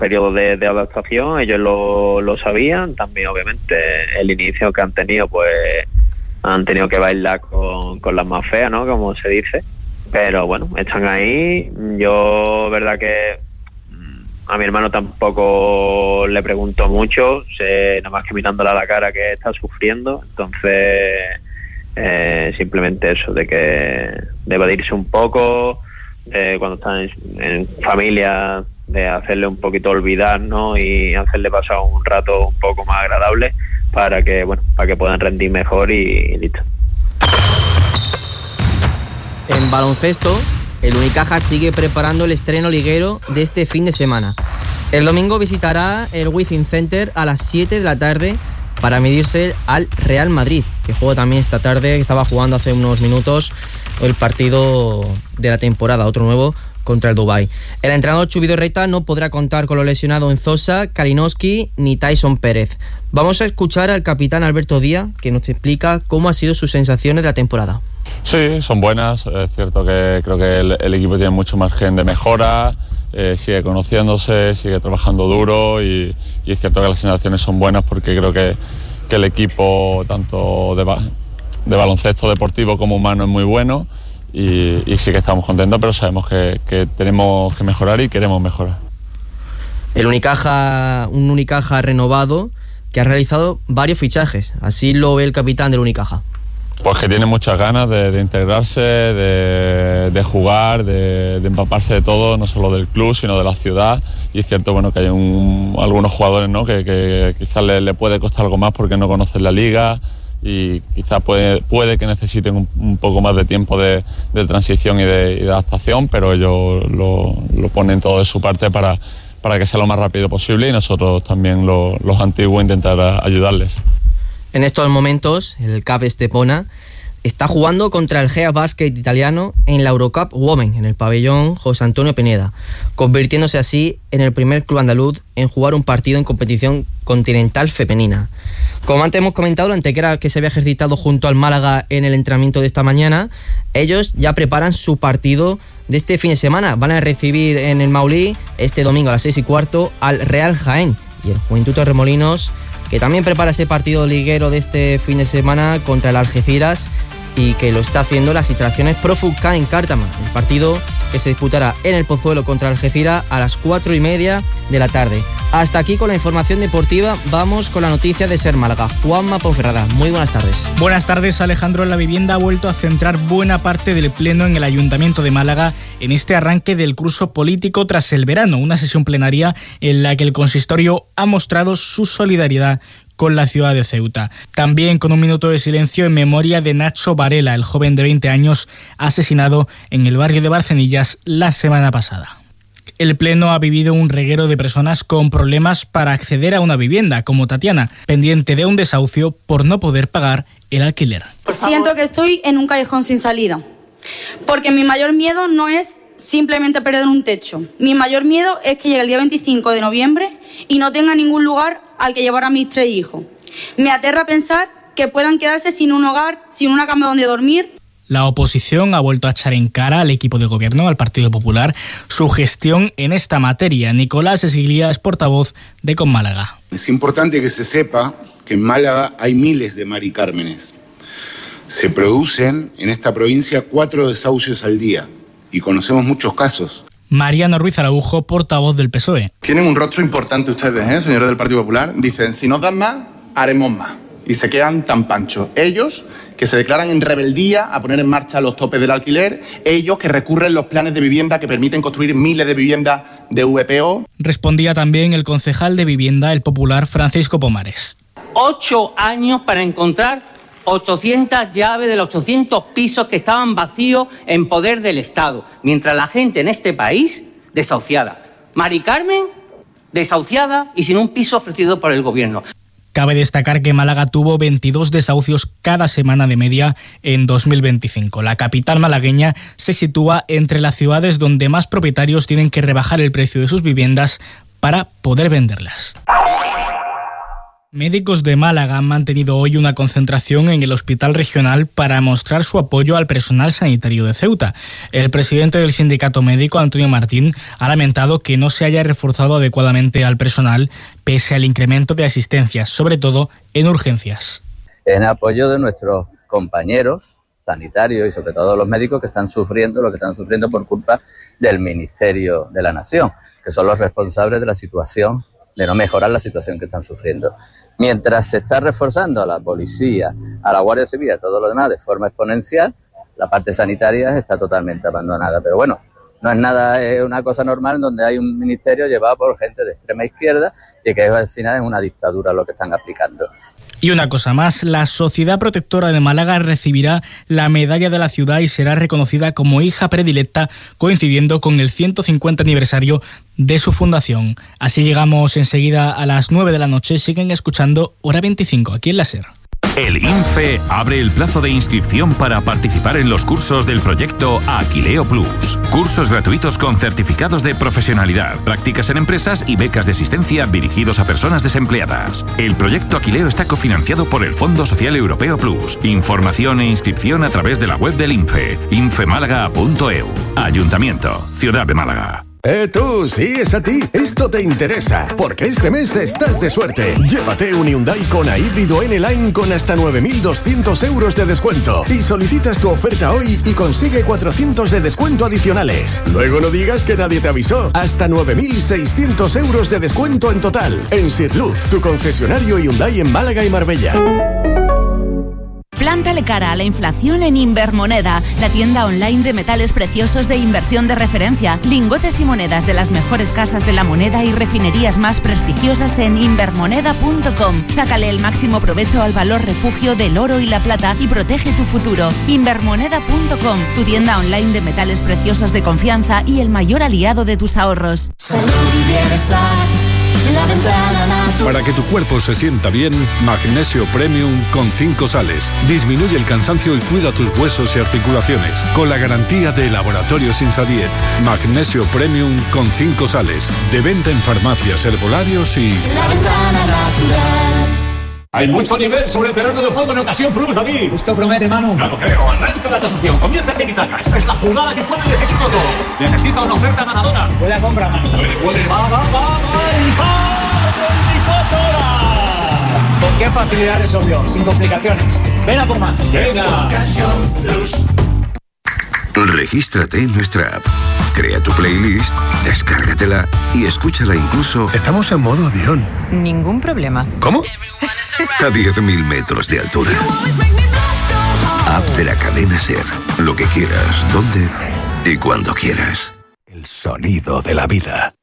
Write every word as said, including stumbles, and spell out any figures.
periodo de, de adaptación, ellos lo, lo sabían, también obviamente el inicio que han tenido, pues han tenido que bailar con, con las más feas, ¿no? Como se dice, pero bueno, están ahí. Yo, verdad que a mi hermano tampoco le pregunto mucho, sé nada más que mirándole a la cara que está sufriendo, entonces eh, simplemente eso, de que de evadirse un poco, de cuando están en, en familia, de hacerle un poquito olvidar, ¿no? Y hacerle pasar un rato un poco más agradable para que, bueno, para que puedan rendir mejor y, y listo. En baloncesto, el Unicaja sigue preparando el estreno liguero de este fin de semana. El domingo visitará el Wizzing Center a las siete de la tarde para medirse al Real Madrid, que juega también esta tarde, que estaba jugando hace unos minutos el partido de la temporada, otro nuevo contra el Dubái. El entrenador Chubidorreta no podrá contar con los lesionados Enzosa, Kalinowski ni Tyson Pérez. Vamos a escuchar al capitán Alberto Díaz, que nos explica cómo han sido sus sensaciones de la temporada. Sí, son buenas. Es cierto que creo que el, el equipo tiene mucho margen de mejora, eh, sigue conociéndose, sigue trabajando duro y, y es cierto que las sensaciones son buenas porque creo que, que el equipo tanto de, de baloncesto deportivo como humano es muy bueno. Y, y sí que estamos contentos, pero sabemos que, que tenemos que mejorar y queremos mejorar. El Unicaja, un Unicaja renovado que ha realizado varios fichajes, así lo ve el capitán del Unicaja. Pues que tiene muchas ganas de, de integrarse, de, de jugar, de, de empaparse de todo, no solo del club, sino de la ciudad. Y es cierto, bueno, que hay un, algunos jugadores, ¿no? que, que quizás le, le puede costar algo más porque no conocen la liga, y quizás puede, puede que necesiten un, un poco más de tiempo de, de transición y de, y de adaptación, pero ellos lo, lo ponen todo de su parte para, para que sea lo más rápido posible y nosotros también lo, los antiguos intentar ayudarles. En estos momentos el C A P Estepona está jugando contra el Gea Basket italiano en la Eurocup Women en el pabellón José Antonio Pineda, convirtiéndose así en el primer club andaluz en jugar un partido en competición continental femenina. Como antes hemos comentado, la Antequera, que se había ejercitado junto al Málaga en el entrenamiento de esta mañana, ellos ya preparan su partido de este fin de semana. Van a recibir en el Maulí este domingo a las seis y cuarto al Real Jaén, y el Juventud Torremolinos, que también prepara ese partido liguero de este fin de semana contra el Algeciras y que lo está haciendo las instalaciones Profutca en Cártama, el partido que se disputará en el Pozuelo contra Algeciras a las cuatro y media de la tarde. Hasta aquí con la información deportiva, vamos con la noticia de Ser Málaga. Juanma Ponferrada, muy buenas tardes. Buenas tardes, Alejandro. La vivienda ha vuelto a centrar buena parte del pleno en el Ayuntamiento de Málaga en este arranque del curso político tras el verano, una sesión plenaria en la que el consistorio ha mostrado su solidaridad con la ciudad de Ceuta. También con un minuto de silencio en memoria de Nacho Varela, el joven de veinte años asesinado en el barrio de Barcenillas la semana pasada. El Pleno ha vivido un reguero de personas con problemas para acceder a una vivienda, como Tatiana, pendiente de un desahucio por no poder pagar el alquiler. Siento que estoy en un callejón sin salida, porque mi mayor miedo no es simplemente perder un techo. Mi mayor miedo es que llegue el día veinticinco de noviembre y no tenga ningún lugar al que llevar a mis tres hijos. Me aterra pensar que puedan quedarse sin un hogar, sin una cama donde dormir. La oposición ha vuelto a echar en cara al equipo de gobierno, al Partido Popular, su gestión en esta materia. Nicolás Esiglia es portavoz de Con Málaga. Es importante que se sepa que en Málaga hay miles de Mari Cármenes. Se producen en esta provincia cuatro desahucios al día y conocemos muchos casos. Mariano Ruiz Araujo, portavoz del P S O E. Tienen un rostro importante ustedes, ¿eh, señores del Partido Popular? Dicen, si nos dan más, haremos más. Y se quedan tan panchos. Ellos, que se declaran en rebeldía a poner en marcha los topes del alquiler. Ellos, que recurren los planes de vivienda que permiten construir miles de viviendas de V P O. Respondía también el concejal de Vivienda, el popular Francisco Pomares. Ocho años para encontrar ochocientas llaves de los ochocientos pisos que estaban vacíos en poder del Estado, mientras la gente en este país desahuciada. Mari Carmen desahuciada y sin un piso ofrecido por el gobierno. Cabe destacar que Málaga tuvo veintidós desahucios cada semana de media en dos mil veinticinco. La capital malagueña se sitúa entre las ciudades donde más propietarios tienen que rebajar el precio de sus viviendas para poder venderlas. Médicos de Málaga han mantenido hoy una concentración en el Hospital Regional para mostrar su apoyo al personal sanitario de Ceuta. El presidente del sindicato médico, Antonio Martín, ha lamentado que no se haya reforzado adecuadamente al personal pese al incremento de asistencias, sobre todo en urgencias. En apoyo de nuestros compañeros sanitarios y sobre todo los médicos que están sufriendo lo que están sufriendo por culpa del Ministerio de la Nación, que son los responsables de la situación, de no mejorar la situación que están sufriendo. Mientras se está reforzando a la policía, a la Guardia Civil y a todo lo demás de forma exponencial, la parte sanitaria está totalmente abandonada. Pero bueno, no es nada, es una cosa normal en donde hay un ministerio llevado por gente de extrema izquierda y que al final es una dictadura lo que están aplicando. Y una cosa más, la Sociedad Protectora de Málaga recibirá la medalla de la ciudad y será reconocida como hija predilecta, coincidiendo con el ciento cincuenta aniversario de su fundación. Así llegamos enseguida a las nueve de la noche. Siguen escuchando Hora veinticinco aquí en la SER. El INFE abre el plazo de inscripción para participar en los cursos del proyecto Aquileo Plus. Cursos gratuitos con certificados de profesionalidad, prácticas en empresas y becas de asistencia dirigidos a personas desempleadas. El proyecto Aquileo está cofinanciado por el Fondo Social Europeo Plus. Información e inscripción a través de la web del INFE, infemálaga punto e u. Ayuntamiento, Ciudad de Málaga. Eh, tú, sí, es a ti. Esto te interesa, porque este mes estás de suerte. Llévate un Hyundai Kona híbrido N-Line con hasta nueve mil doscientos euros de descuento. Y solicitas tu oferta hoy y consigue cuatrocientos de descuento adicionales. Luego no digas que nadie te avisó. Hasta nueve mil seiscientos euros de descuento en total. En Sirluz, tu concesionario Hyundai en Málaga y Marbella. Plántale cara a la inflación en Invermoneda, la tienda online de metales preciosos de inversión de referencia. Lingotes y monedas de las mejores casas de la moneda y refinerías más prestigiosas en invermoneda punto com. Sácale el máximo provecho al valor refugio del oro y la plata y protege tu futuro. Invermoneda punto com, tu tienda online de metales preciosos de confianza y el mayor aliado de tus ahorros. Salud y bienestar. La ventana natural. Para que tu cuerpo se sienta bien, Magnesio Premium con cinco sales. Disminuye el cansancio y cuida tus huesos y articulaciones. Con la garantía de Laboratorios Insadiet. Magnesio Premium con cinco sales. De venta en farmacias, herbolarios y... La ventana natural. Hay mucho nivel sobre el terreno de juego en Ocasión Plus, David. Esto promete, Manu. Claro, creo. Arranca la tasación. Comienza el tiki-taka. Esta es la jugada que puede decidir todo. Necesita una oferta ganadora. Puede compra, Manu. Puede, puede. Va, va, va, va. Y va. ¿Con qué facilidad resolvió? Sin complicaciones. Ven a por más. Venga. Ocasión Plus. Regístrate en nuestra app. Crea tu playlist, descárgatela y escúchala incluso... Estamos en modo avión. Ningún problema. ¿Cómo? A diez mil metros de altura. App de la cadena SER. Lo que quieras, dónde y cuando quieras. El sonido de la vida.